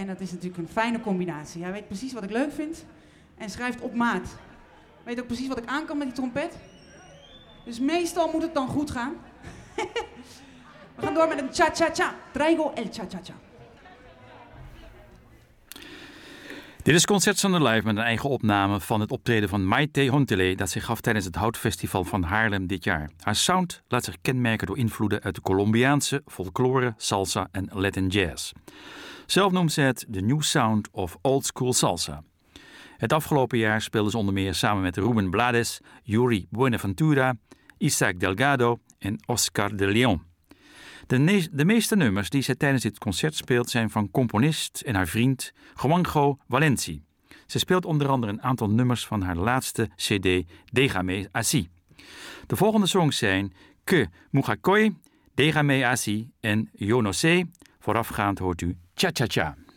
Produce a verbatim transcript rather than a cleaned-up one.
dat is natuurlijk een fijne combinatie. Hij weet precies wat ik leuk vind en schrijft op maat. Weet ook precies wat ik aan kan met die trompet. Dus meestal moet het dan goed gaan. We gaan door met een cha-cha-cha. Traigo el cha-cha-cha. Dit is Concert Zonder Live met een eigen opname van het optreden van Maite Hontele dat zich gaf tijdens het Houtfestival van Haarlem dit jaar. Haar sound laat zich kenmerken door invloeden uit de Colombiaanse, folklore, salsa en Latin jazz. Zelf noemt ze het de new sound of old school salsa. Het afgelopen jaar speelde ze onder meer samen met Ruben Blades, Yuri Buenaventura, Isaac Delgado en Oscar de Leon. De, ne- de meeste nummers die zij tijdens dit concert speelt zijn van componist en haar vriend Juanjo Valenci. Ze speelt onder andere een aantal nummers van haar laatste cd Déjame Así. De volgende songs zijn Que Mujacoy, Déjame Así en Yo No Sé. Voorafgaand hoort u Cha Cha Cha.